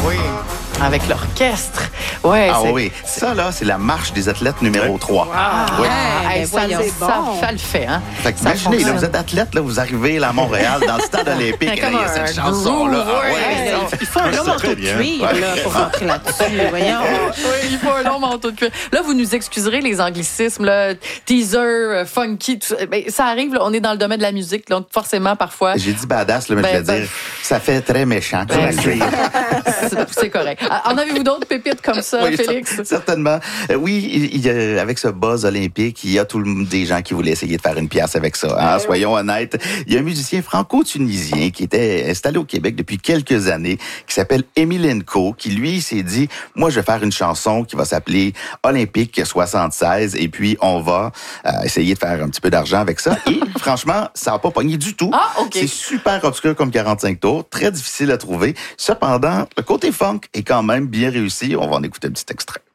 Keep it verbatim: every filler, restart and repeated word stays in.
oui. Avec l'orchestre. Ouais, ah c'est... oui, ça là, c'est la marche des athlètes numéro trois. Ah, oui. ah, hey, ben ça, voyons, ça, bon. ça le fait, hein? Fait que Ça imaginez, là, fonctionne. vous êtes athlète, là, vous arrivez là, à Montréal, dans le stade olympique, et là, il y a cette chanson-là. Ah groove, ouais, ouais. ça- Il faut un long manteau de cuir là, pour rentrer là-dessus. Voyons. Oui, il faut un long manteau de cuir. Là, vous nous excuserez les anglicismes, là, teaser, euh, funky, tout ça. Ben, ça arrive, là, on est dans le domaine de la musique, donc forcément, parfois... J'ai dit badass, là, mais Ben, je vais ben- dire, ça fait très méchant. comme Ben, dire. c'est- c'est correct. En avez-vous d'autres pépites comme ça, Oui, Félix? cer- certainement. Euh, oui, il, il y a- avec ce buzz olympique, il y a tout le, des gens qui voulaient essayer de faire une pièce avec ça. Hein, soyons honnêtes. Il y a un musicien franco-tunisien qui était installé au Québec depuis quelques années, qui s'appelle Emilenko, qui lui s'est dit, moi, je vais faire une chanson qui va s'appeler Olympique soixante-seize, et puis on va euh, essayer de faire un petit peu d'argent avec ça. Et franchement, ça n'a pas pogné du tout. Ah, OK. C'est super obscur comme quarante-cinq tours, très difficile à trouver. Cependant, le côté funk est quand même bien réussi. On va en écouter un petit extrait.